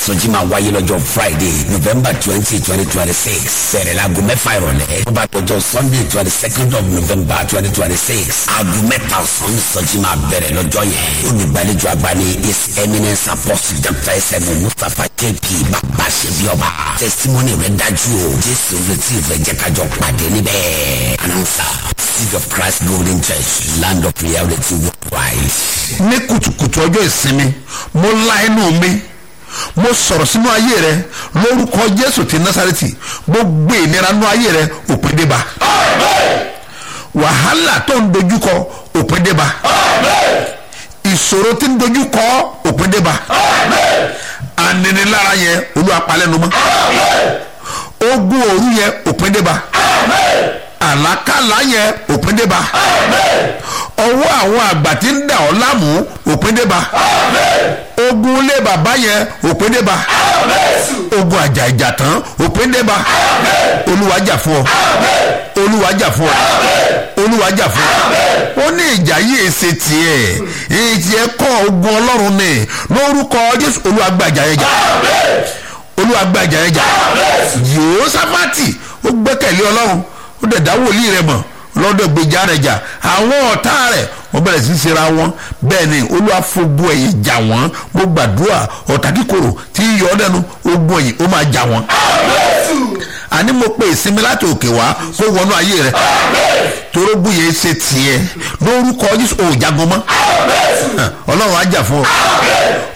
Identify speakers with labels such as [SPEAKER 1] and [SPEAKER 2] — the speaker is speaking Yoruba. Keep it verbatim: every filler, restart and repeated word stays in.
[SPEAKER 1] ìsọjí máa wáyé lọ́jọ́ friday november twenty twenty twenty six bẹ̀rẹ̀ láago mẹ́fà ìrọ̀lẹ́ tó bá tọjọ́ sunday twenty second of november twenty twenty six aago mẹ́ta ọ̀sán ìsọjí máa bẹ̀rẹ̀ lọ́jọ́ yẹn olùgbàlejò àgbà ní his eminence apostle doctor ẹsẹ̀mù mustapha jp bàbá ṣebí ọba testimony rẹ̀ dájú o jésù retí ìfẹ́ jẹ́ kájọ pàdé níbẹ̀ announcer seed of christ golden church land of reality worldwide.
[SPEAKER 2] ní kùtùkùtù ọjọ́ ìsinmi mo la ẹnu mi mo sọ̀rọ̀ sínú ayé rẹ lórúkọ jésù ti násàrẹ́tì gbogbo ìnira nínú ayé rẹ òpin dé bá wàhálà tó ń dojúkọ òpin dé bá ìṣòro tí ń dojúkọ òpin dé bá aninilára yẹn Olúwa pa lẹ́nu mọ́ ogun òru yẹn òpin dé bá àlákàlà yẹn òpin dé bá ọwọ́ àwọn àgbà tí ń dà ọ́ láàmú òpin dé bá ogun ilé bàbá yẹn òpin dé bá ogun àjà ìjà tán òpin dé bá Olúwa jà fún ọ Olúwa jà fún ọ Olúwa jà fún ọ ó ní ìjà yìí ṣe tiẹ̀ èyí tiẹ̀ kọ́ ogun Ọlọ́run ní lórúkọ Jésù Olúwa gbàjà yẹn jà Olúwa gbàjà yẹn jà Jèhóṣáfátì ó gbẹ́kẹ̀lé Ọlọ́run ó dẹ̀ dá wòlíì rẹ̀ mọ̀ lọ́dọ̀ gbèjà rẹ̀ jà àwọn ọ̀tá rẹ̀ wọ́n bẹ̀rẹ̀ sí ṣera wọn bẹ́ẹ̀ ni Olúwa fogun ẹ̀yìn jà wọ́n mo gbàdúrà ọ̀tá kíkorò tí ń yọ ọ́ dẹnu ogun ẹ̀yìn ó máa jà wọ́n. àní mo pe ìsinmi láti òkè wá kó wọnú ayé rẹ̀ torógún yẹn ṣe tiẹ̀ lórúkọ Jésù ò jagun mọ́ Ọlọ́run á jà fún ọ